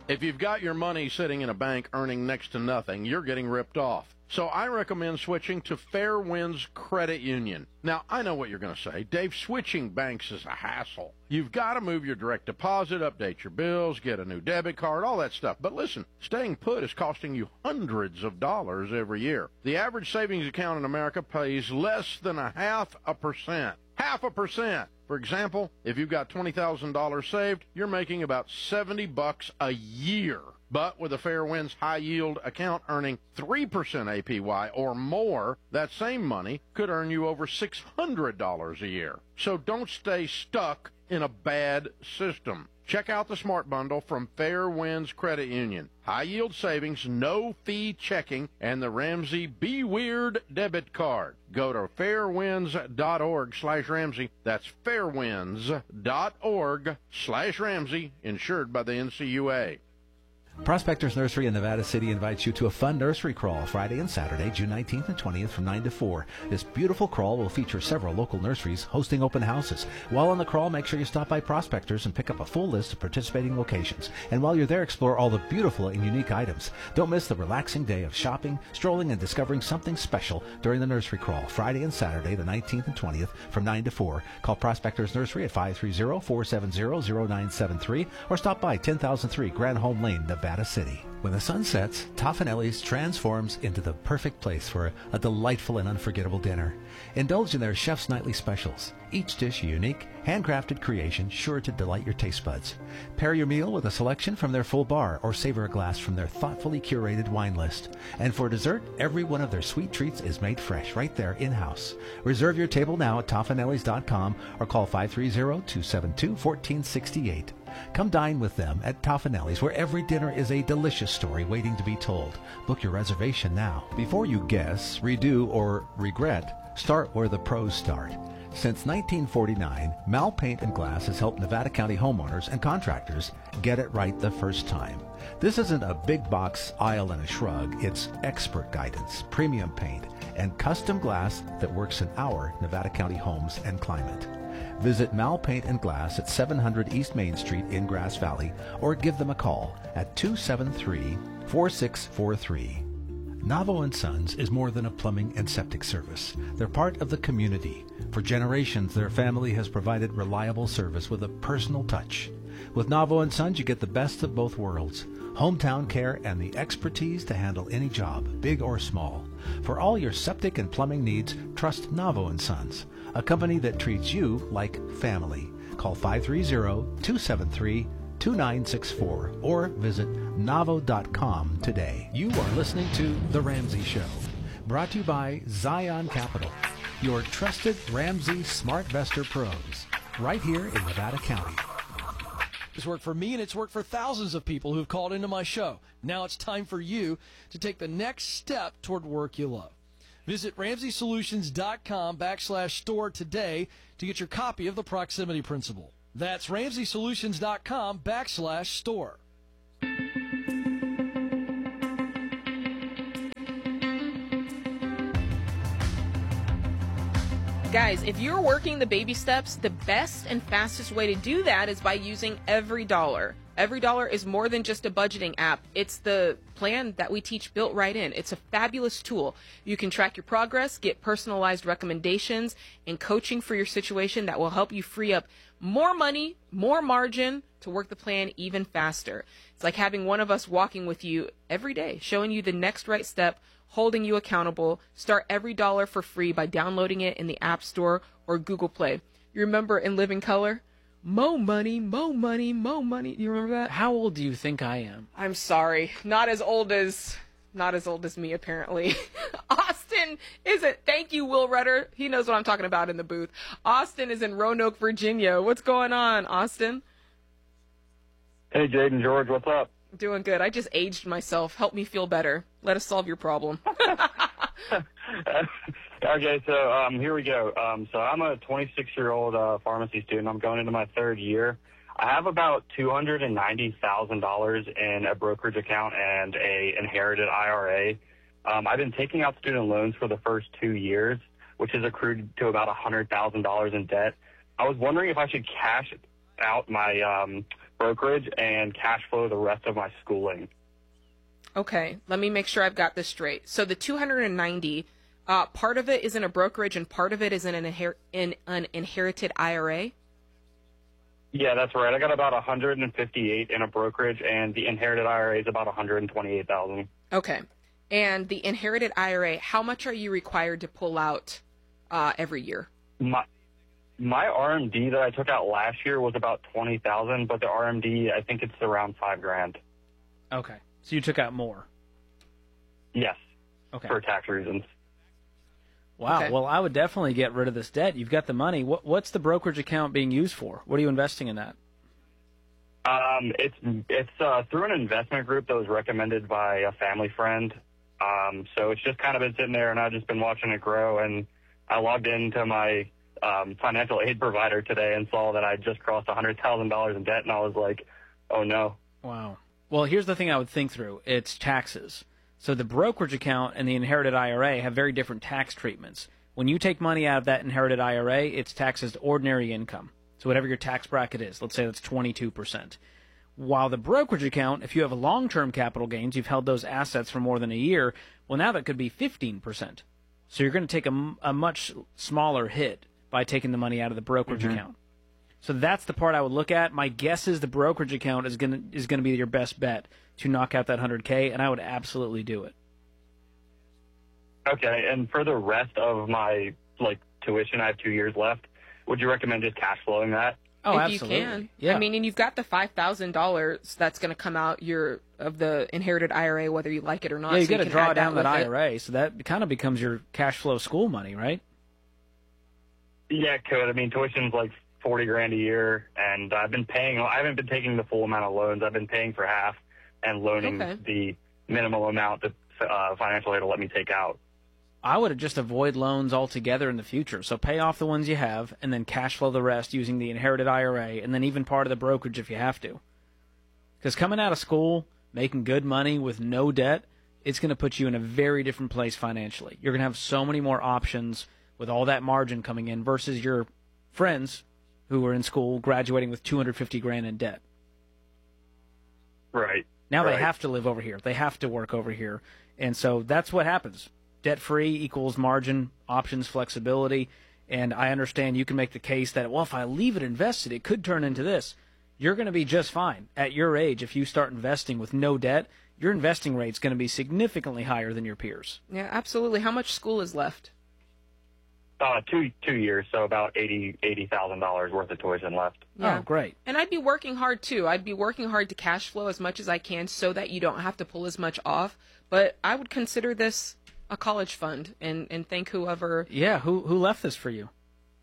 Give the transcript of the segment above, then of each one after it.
If you've got your money sitting in a bank earning next to nothing, you're getting ripped off. So I recommend switching to Fairwinds Credit Union. Now, I know what you're going to say. Dave, switching banks is a hassle. You've got to move your direct deposit, update your bills, get a new debit card, all that stuff. But listen, staying put is costing you hundreds of dollars every year. The average savings account in America pays less than 0.5%. 0.5%. For example, if you've got $20,000 saved, you're making about $70 a year. But with a Fairwinds high-yield account earning 3% APY or more, that same money could earn you over $600 a year. So don't stay stuck in a bad system. Check out the Smart Bundle from Fairwinds Credit Union. High-yield savings, no-fee checking, and the Ramsey Be Weird debit card. Go to fairwinds.org/Ramsey. That's fairwinds.org/Ramsey, insured by the NCUA. Prospectors Nursery in Nevada City invites you to a fun nursery crawl Friday and Saturday, June 19th and 20th from 9 to 4. This beautiful crawl will feature several local nurseries hosting open houses. While on the crawl, make sure you stop by Prospectors and pick up a full list of participating locations. And while you're there, explore all the beautiful and unique items. Don't miss the relaxing day of shopping, strolling, and discovering something special during the nursery crawl Friday and Saturday, the 19th and 20th from 9 to 4. Call Prospectors Nursery at 530-470-0973 or stop by 10,003 Grand Home Lane, Nevada City. When the sun sets, Toffanelli's transforms into the perfect place for a delightful and unforgettable dinner. Indulge in their chef's nightly specials. Each dish a unique, handcrafted creation sure to delight your taste buds. Pair your meal with a selection from their full bar or savor a glass from their thoughtfully curated wine list. And for dessert, every one of their sweet treats is made fresh right there in-house. Reserve your table now at Toffanellis.com or call 530-272-1468. Come dine with them at Toffanelli's, where every dinner is a delicious story waiting to be told. Book your reservation now. Before you guess, redo, or regret, start where the pros start. Since 1949, Mal Paint and Glass has helped Nevada County homeowners and contractors get it right the first time. This isn't a big box aisle and a shrug. It's expert guidance, premium paint, and custom glass that works in our Nevada County homes and climate. Visit Mal Paint and Glass at 700 East Main Street in Grass Valley or give them a call at 273-4643. Navo & Sons is more than a plumbing and septic service. They're part of the community. For generations, their family has provided reliable service with a personal touch. With Navo & Sons, you get the best of both worlds. Hometown care and the expertise to handle any job, big or small. For all your septic and plumbing needs, trust Navo & Sons, a company that treats you like family. Call 530-273-2964 or visit navo.com today. You are listening to The Ramsey Show, brought to you by Zion Capital, your trusted Ramsey SmartVestor pros, right here in Nevada County. It's worked for me, and it's worked for thousands of people who've called into my show. Now it's time for you to take the next step toward work you love. Visit RamseySolutions.com/store today to get your copy of the Proximity Principle. That's RamseySolutions.com/store. Guys, if you're working the baby steps, the best and fastest way to do that is by using EveryDollar. EveryDollar is more than just a budgeting app. It's the plan that we teach built right in. It's a fabulous tool. You can track your progress, get personalized recommendations, and coaching for your situation that will help you free up more money, more margin to work the plan even faster. It's like having one of us walking with you every day, showing you the next right step, holding you accountable. Start EveryDollar for free by downloading it in the App Store or Google Play. You remember In Living Color? Mo money, mo money, mo money. You remember that? How old do you think I am? I'm sorry. Not as old as me, apparently. Austin isn't. Thank you, Will Rudder. He knows what I'm talking about in the booth. Austin is in Roanoke, Virginia. What's going on, Austin? Hey, Jade and George. What's up? Doing good. I just aged myself. Help me feel better. Let us solve your problem. Okay, so here we go. So I'm a 26-year-old pharmacy student. I'm going into my third year. I have about $290,000 in a brokerage account and a inherited IRA. I've been taking out student loans for the first 2 years, which has accrued to about $100,000 in debt. I was wondering if I should cash out my brokerage and cash flow the rest of my schooling. Okay, let me make sure I've got this straight. So the 290, part of it is in a brokerage and part of it is in an inherited IRA? Yeah, that's right. I got about 158 in a brokerage, and the inherited IRA is about 128,000. Okay. And the inherited IRA, how much are you required to pull out every year? My RMD that I took out last year was about 20,000, but the RMD, I think it's around $5,000. Okay. So you took out more. Yes. Okay. For tax reasons. Wow. Okay. Well, I would definitely get rid of this debt. You've got the money. What's the brokerage account being used for? What are you investing in that? It's through an investment group that was recommended by a family friend. So it's just kind of been sitting there, and I've just been watching it grow. And I logged into my financial aid provider today and saw that I just crossed $100,000 in debt, and I was like, oh no. Wow. Well, here's the thing I would think through. It's taxes. So the brokerage account and the inherited IRA have very different tax treatments. When you take money out of that inherited IRA, it's taxed as ordinary income. So whatever your tax bracket is, let's say that's 22%. While the brokerage account, if you have long-term capital gains, you've held those assets for more than a year, well, now that could be 15%. So you're going to take a much smaller hit by taking the money out of the brokerage account. So that's the part I would look at. My guess is the brokerage account is going to be your best bet to knock out that $100K, and I would absolutely do it. Okay, and for the rest of my tuition, I have 2 years left. Would you recommend just cash flowing that? Oh, if absolutely. you can. Yeah. I mean, and you've got the $5,000 that's going to come out of the inherited IRA, whether you like it or not. Yeah, you so got to can draw add down that with it. IRA, so that kind of becomes your cash flow school money, right? Yeah, it could. I mean, tuition's like $40,000 a year, and I haven't been taking the full amount of loans. I've been paying for half and loaning the minimum amount that financial aid will let me take out. I would just avoid loans altogether in the future. So pay off the ones you have, and then cash flow the rest using the inherited IRA, and then even part of the brokerage if you have to. Because coming out of school, making good money with no debt, it's going to put you in a very different place financially. You're going to have so many more options with all that margin coming in versus your friends who were in school graduating with $250,000 in debt. Right. Now right. they have to live over here. They have to work over here. And so that's what happens. Debt-free equals margin, options, flexibility. And I understand you can make the case that, well, if I leave it invested, it could turn into this. You're going to be just fine. At your age, if you start investing with no debt, your investing rate's going to be significantly higher than your peers. Yeah, absolutely. How much school is left? 2 years, so about $80,000 worth of tuition left. Yeah. Oh, great. And I'd be working hard, too. I'd be working hard to cash flow as much as I can so that you don't have to pull as much off. But I would consider this a college fund and thank whoever. Yeah, who left this for you?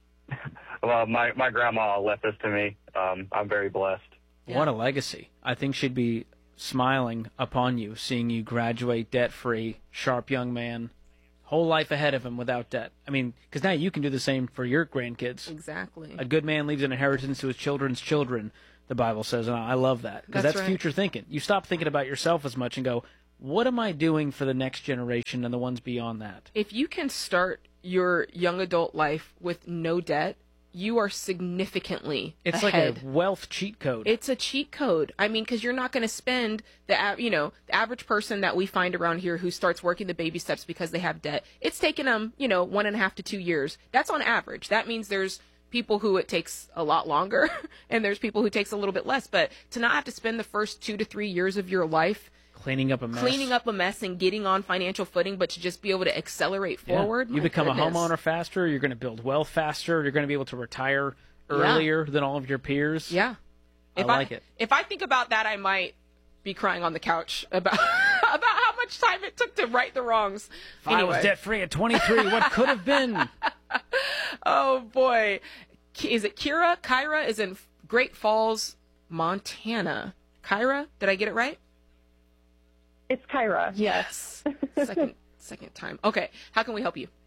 Well, my grandma left this to me. I'm very blessed. Yeah. What a legacy. I think she'd be smiling upon you, seeing you graduate debt-free, sharp young man, whole life ahead of him without debt. I mean, because now you can do the same for your grandkids. Exactly. A good man leaves an inheritance to his children's children, the Bible says, and I love that. Because that's right. future thinking. You stop thinking about yourself as much and go, what am I doing for the next generation and the ones beyond that? If you can start your young adult life with no debt, you are significantly It's ahead. like a wealth cheat code. It's a cheat code. I mean, because you're not going to spend the average person that we find around here who starts working the baby steps because they have debt. It's taken them 1.5 to 2 years. That's on average. That means there's people who it takes a lot longer, and there's people who it takes a little bit less. But to not have to spend the first 2 to 3 years of your life cleaning up a mess and getting on financial footing, but to just be able to accelerate forward. You become a homeowner faster. You're going to build wealth faster. You're going to be able to retire earlier than all of your peers. Yeah. I like it. If I think about that, I might be crying on the couch about about how much time it took to right the wrongs. If I was debt-free at 23, what could have been? Oh, boy. Is it Kyra? Kyra is in Great Falls, Montana. Kyra, did I get it right? It's Kyra. Yes. Second time. Okay. How can we help you?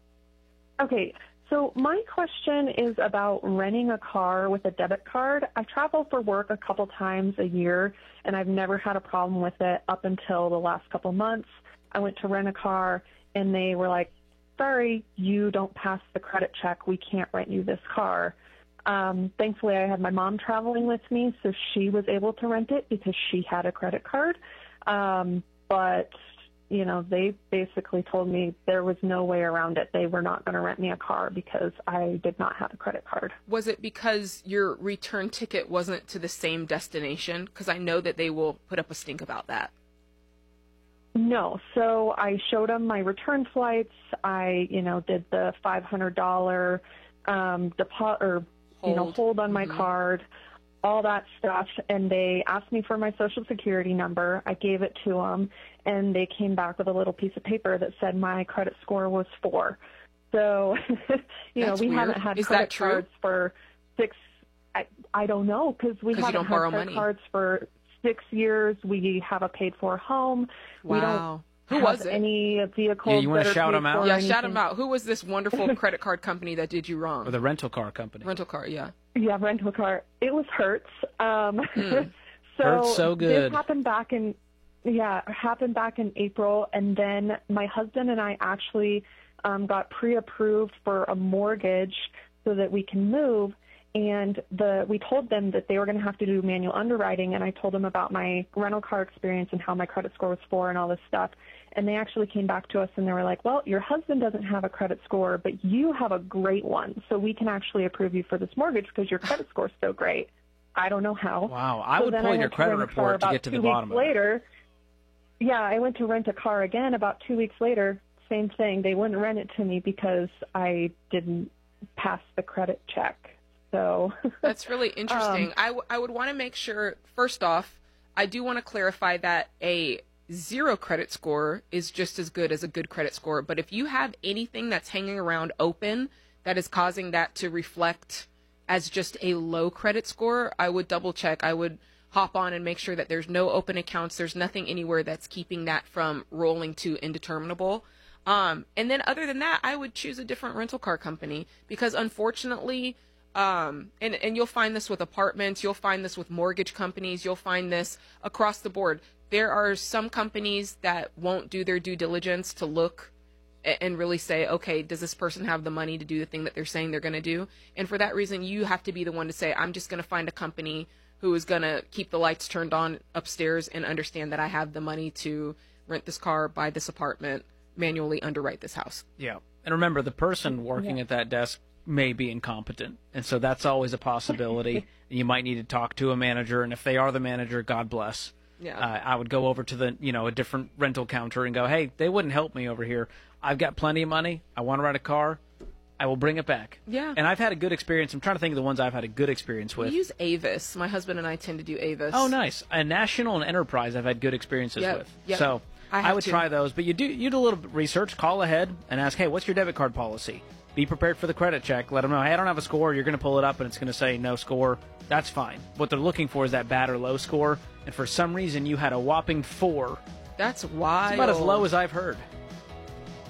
Okay, so my question is about renting a car with a debit card. I travel for work a couple times a year, and I've never had a problem with it up until the last couple months. I went to rent a car, and they were like, sorry, you don't pass the credit check. We can't rent you this car. Thankfully, I had my mom traveling with me, so she was able to rent it because she had a credit card. But, you know, they basically told me there was no way around it. They were not going to rent me a car because I did not have a credit card. Was it because your return ticket wasn't to the same destination? Because I know that they will put up a stink about that. No. So I showed them my return flights. I, did the $500 deposit or, hold on my card, all that stuff. And they asked me for my Social Security number. I gave it to them, and they came back with a little piece of paper that said my credit score was 4. So, we haven't had credit cards for 6. I don't know, because we haven't had credit cards for 6 years. We have a paid-for home. Wow. We don't have any vehicles. Yeah, you want to shout them out? Yeah, shout them out. Who was this wonderful credit card company that did you wrong? Or the rental car company. Rental car, yeah. Yeah, rental car. It was Hertz. Hertz, so good. This happened back in April, and then my husband and I actually got pre-approved for a mortgage so that we can move. And we told them that they were going to have to do manual underwriting, and I told them about my rental car experience and how my credit score was 4 and all this stuff. And they actually came back to us and they were like, well, your husband doesn't have a credit score, but you have a great one, so we can actually approve you for this mortgage because your credit score is so great. I don't know how. Wow, I would pull your credit report to get to the bottom of it. Yeah, I went to rent a car again about 2 weeks later. Same thing. They wouldn't rent it to me because I didn't pass the credit check. So that's really interesting. I would want to make sure, first off, I do want to clarify that a 0 credit score is just as good as a good credit score. But if you have anything that's hanging around open that is causing that to reflect as just a low credit score, I would double check. I would hop on and make sure that there's no open accounts. There's nothing anywhere that's keeping that from rolling to indeterminable. And then other than that, I would choose a different rental car company because unfortunately, and you'll find this with apartments, you'll find this with mortgage companies, you'll find this across the board. There are some companies that won't do their due diligence to look and really say, okay, does this person have the money to do the thing that they're saying they're going to do? And for that reason, you have to be the one to say, I'm just going to find a company who is going to keep the lights turned on upstairs and understand that I have the money to rent this car, buy this apartment, manually underwrite this house. Yeah. And remember, the person working at that desk may be incompetent, and so that's always a possibility. You might need to talk to a manager, and if they are the manager, God bless. Yeah. I would go over to a different rental counter and go, hey, they wouldn't help me over here. I've got plenty of money. I want to rent a car. I will bring it back. Yeah. And I've had a good experience. I'm trying to think of the ones I've had a good experience with. We use Avis. My husband and I tend to do Avis. Oh, nice. And National and Enterprise I've had good experiences with. Yep. So I would try those. But you do a little research, call ahead, and ask, hey, what's your debit card policy? Be prepared for the credit check. Let them know, hey, I don't have a score. You're going to pull it up, and it's going to say no score. That's fine. What they're looking for is that bad or low score. And for some reason, you had a whopping 4. That's wild. It's about as low as I've heard.